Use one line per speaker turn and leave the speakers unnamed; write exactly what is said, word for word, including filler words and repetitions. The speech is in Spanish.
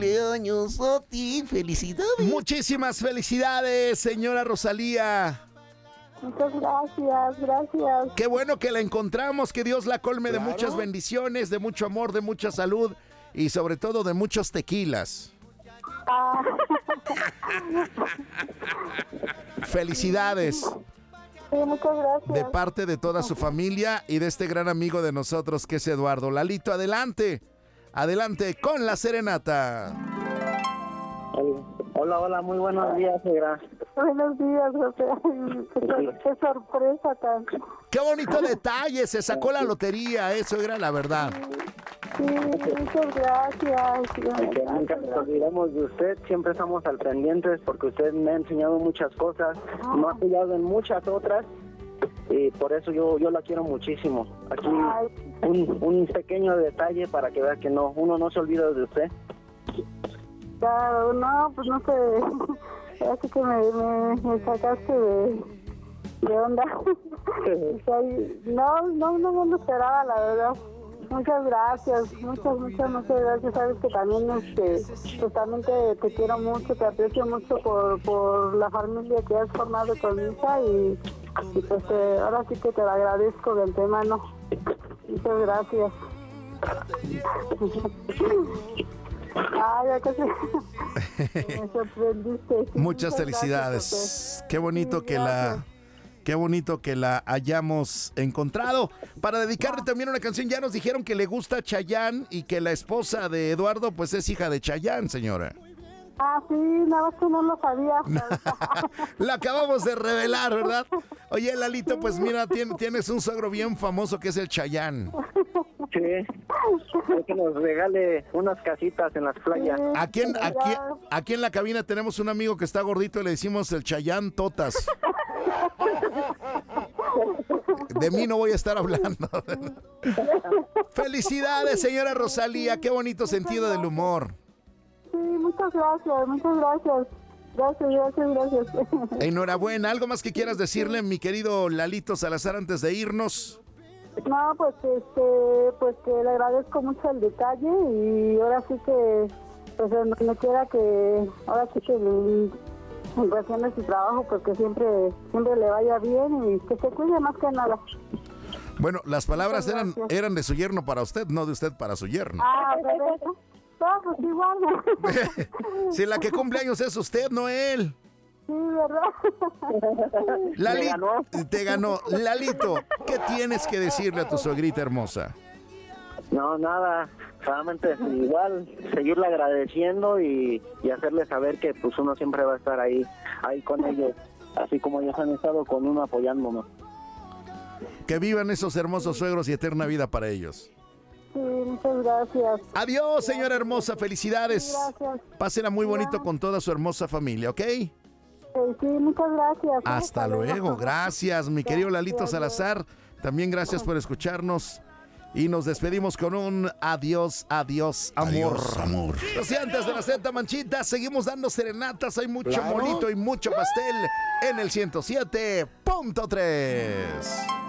cumpleaños a ti. Felicidades.
Muchísimas felicidades, señora Rosalía.
Muchas gracias, gracias.
Qué bueno que la encontramos, que Dios la colme
Claro.
de muchas bendiciones, de mucho amor, de mucha salud y sobre todo de muchos tequilas.
Ah,
Felicidades
sí, muchas gracias.
de parte de toda su familia y de este gran amigo de nosotros que es Eduardo. Lalito, adelante, adelante con la serenata.
Hola, hola, muy buenos días, señora.
Buenos días, José. Ay, Qué, sor- qué sorpresa tan.
Qué bonito detalle, se sacó la lotería, eso era la verdad.
Sí, muchas gracias.
Que nunca nos olvidemos de usted, siempre estamos al pendientes porque usted me ha enseñado muchas cosas, me ha apoyado en muchas otras y por eso yo yo la quiero muchísimo. Aquí un, un pequeño detalle para que vea que no uno no se olvida de usted.
Claro, no, pues no sé. Así que me, me, me sacaste de, de onda. O sea, no, no, no me lo esperaba, la verdad. Muchas gracias, muchas, muchas, muchas gracias. Sabes que también, este, pues también te, te quiero mucho, te aprecio mucho por, por la familia que has formado con mi hija y, y pues eh, ahora sí que te lo agradezco de antemano. Muchas gracias. Ay, ya casi me sorprendiste. Sí,
Muchas
gracias,
felicidades.
José.
Qué bonito
Sí,
que
gracias.
la qué bonito que la hayamos encontrado. Para dedicarle también una canción, ya nos dijeron que le gusta Chayanne y que la esposa de Eduardo pues es hija de Chayanne, señora.
Ah, sí, nada más que no lo sabía.
La acabamos de revelar, ¿verdad? Oye, Lalito, pues mira, tien- tienes un suegro bien famoso que es el Chayanne.
Sí, quiero que nos regale unas casitas en las playas.
Aquí en, aquí, aquí en la cabina tenemos un amigo que está gordito y le decimos el Chayanne Totas. De mí no voy a estar hablando. Felicidades, señora Rosalía, qué bonito sentido del humor.
Sí, muchas gracias, muchas gracias. Gracias, gracias, gracias.
Enhorabuena, ¿algo más que quieras decirle, mi querido Lalito Salazar, antes de irnos?
No, pues este, pues que le agradezco mucho el detalle y ahora sí que, pues en donde quiera que, ahora sí que en en cuestión de su trabajo, pues que siempre, siempre le vaya bien y que se cuide más que nada.
Bueno, las palabras
Muchas
eran,
gracias.
eran de su yerno para usted, no de usted para su yerno.
Ah, perfecto. No, pues igual.
Si la que cumple años es usted, no él.
Sí, ¿verdad?
Lali,
ganó.
te ganó. Lalito, ¿qué tienes que decirle a tu suegrita hermosa?
No, nada, solamente igual seguirle agradeciendo y, y hacerle saber que pues uno siempre va a estar ahí, ahí con ellos, así como ellos han estado con uno apoyándonos.
Que vivan esos hermosos suegros y eterna vida para ellos.
Sí, muchas gracias.
Adiós, señora hermosa, felicidades.
Gracias.
Pásela muy bonito con toda su hermosa familia, ¿ok?
Sí, sí, muchas gracias.
Hasta luego, gracias, mi querido Lalito
Gracias.
Salazar. También gracias por escucharnos. Y nos despedimos con un adiós, adiós, amor.
Adiós, amor.
Los antes de la Z Manchita, seguimos dando serenatas. Hay mucho
Claro.
molito y mucho pastel en el ciento siete punto tres.